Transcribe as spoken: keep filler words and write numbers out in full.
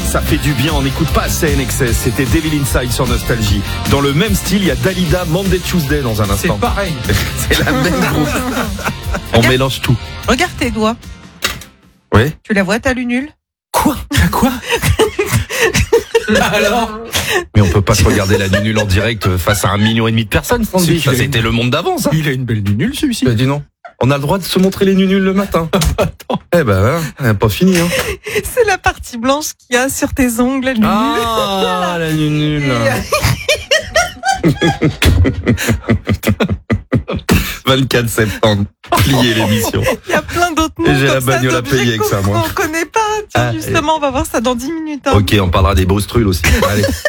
Ça fait du bien, on n'écoute pas assez N X S. C'était Devil Inside sur Nostalgie. Dans le même style, il y a Dalida, Monday Tuesday dans un instant. C'est pareil. C'est la même groupe. On Regarde. mélange tout. Regarde tes doigts. Oui. Tu la vois, ta lunule? Quoi? Quoi? Alors? Mais on peut pas se regarder la nunule en direct face à un million et demi de personnes, Sandy. C'est Ça, c'était le monde d'avant, ça. Il a une belle nunule, celui-ci. Tu as dit non. On a le droit de se montrer les nunules le matin. Eh ben, hein, pas fini, hein. C'est la partie blanche qu'il y a sur tes ongles, la lunule. Ah, la nunule. vingt-quatre septembre. Plier l'émission. Il y a plein d'autres noms. Et j'ai comme la ça, bagnole à d'objets payer avec qu'on- ça, moi. qu'on connaît pas. Tiens, Ah, justement, on va voir ça dans dix minutes. Hein. Ok, on parlera des brustrules aussi. Allez.